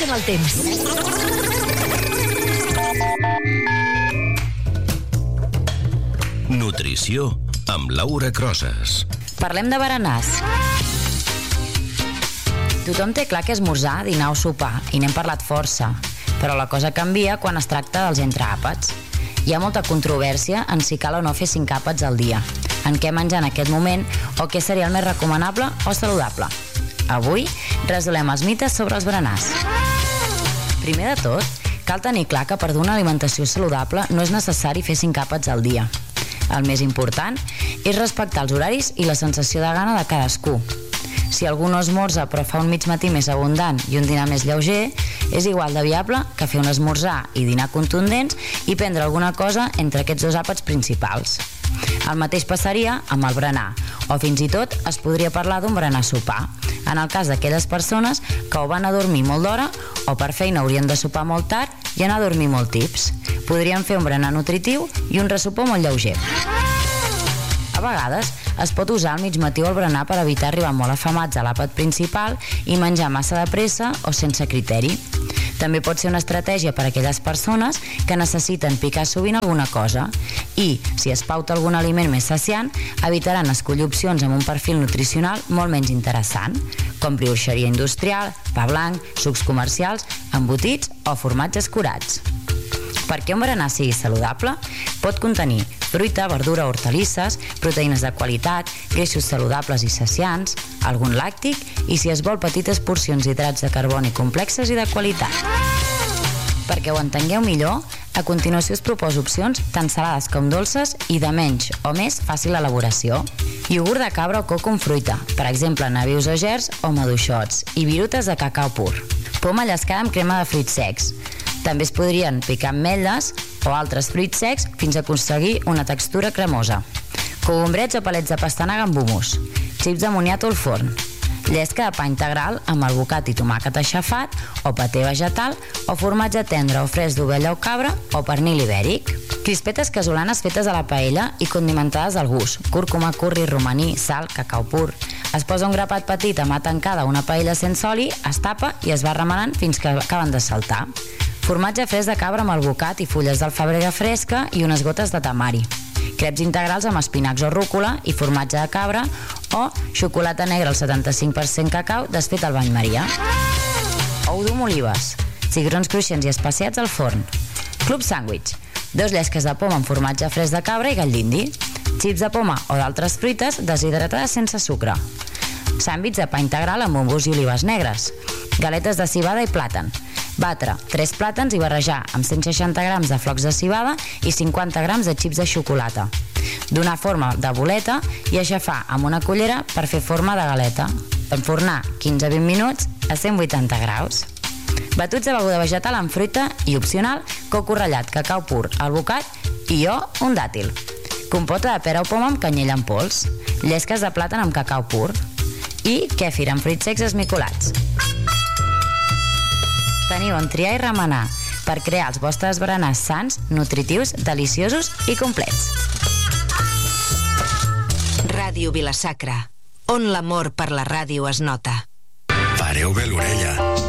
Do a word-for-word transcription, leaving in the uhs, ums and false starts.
Coneixem el temps. Nutrició amb Laura Crosas. Parlem de berenars. Tothom té clar que esmorzar, dinar o sopar, i n'hem parlat força, però la cosa canvia quan es tracta dels entreàpats. Hi ha molta controvèrsia en si cal o no fer cinc àpats al dia, en què menjar en aquest moment o què seria el més recomanable o saludable. Avui resolem els mites sobre els berenars. Primer de tot, cal tenir clar que per dur una alimentació saludable no és necessari fer cinc àpats al dia. El més important és respectar els horaris i la sensació de gana de cadascú. Si algú no esmorza però fa un mig matí més abundant i un dinar més lleuger, és igual de viable que fer un esmorzar i dinar contundents i prendre alguna cosa entre aquests dos àpats principals. El mateix passaria amb el berenar, o fins i tot es podria parlar d'un berenar-sopar, en el cas d'aquelles persones que o van a dormir molt d'hora o per feina haurien de sopar molt tard i anar a dormir molt tips. Podrien fer un berenar nutritiu i un ressopar molt lleuger. A vegades es pot usar al mig matí o al berenar per evitar arribar molt afamats a l'àpat principal i menjar massa de pressa o sense criteri. També pot ser una estratègia per a aquelles persones que necessiten picar sovint alguna cosa i, si es pauta algun aliment més saciant, evitaran escollir opcions amb un perfil nutricional molt menys interessant, com brioixeria industrial, pa blanc, sucs comercials, embotits o formatges curats. Perquè un berenar sigui saludable, pot contenir fruita, verdura, hortalisses, proteïnes de qualitat, greixos saludables i saciants, algun làctic i, si es vol, petites porcions d'hidrats de carboni complexes i de qualitat. Perquè ho entengueu millor, a continuació us proposo opcions tant salades com dolces i de menys o més fàcil elaboració. Iogurt de cabra o coco amb fruita, per exemple nabius o gerds o maduixots, i virutes de cacau pur. Poma llescada amb crema de fruits secs. També es podrien picar ametlles o altres fruits secs fins a aconseguir una textura cremosa. Cogombrets o palets de pastanaga amb humus. Xips de moniato al forn. Llesca de pa integral amb alvocat i tomàquet aixafat o paté vegetal o formatge tendre o fresc d'ovella o cabra o pernil ibèric. Crispetes casolanes fetes a la paella i condimentades al gust. Cúrcuma, curri, romaní, sal, cacau pur. Es posa un grapat petit a mà tancada a una paella sense oli, es tapa i es va remenant fins que acaben de saltar. Formatge fresc de cabra amb alvocat i fulles d'alfàbrega fresca i unes gotes de tamari. Creps integrals amb espinacs o rúcula i formatge de cabra o xocolata negra al setanta-cinc per cent cacau desfet al bany maria. Ou dur amb olives. Cigrons cruixents i especiats al forn. Club sàndwich. Dos llesques de poma amb formatge fresc de cabra i gall d'indi. Xips de poma o d'altres fruites deshidratades sense sucre. Sàndwich de pa integral amb humus i olives negres. Galetes de civada i plàtan. Batre tres plàtans i barrejar amb cent seixanta grams de flocs de civada i cinquanta grams de xips de xocolata. Donar forma de boleta i aixafar amb una cullera per fer forma de galeta. Enfornar quinze a vint minuts a cent vuitanta graus. Batuts de beguda vegetal amb fruita i, opcional, coco ratllat, cacau pur, alvocat i jo, un dàtil. Compota de pera o poma amb canyella en pols. Llesques de plàtan amb cacau pur. I kèfir amb fruits secs esmicolats. Teniu on triar i remenar per crear els vostres berenars sants, nutritius, deliciosos i complets. Ràdio Vila-sacra, on l'amor per la ràdio es nota. Pareu bé l'orella.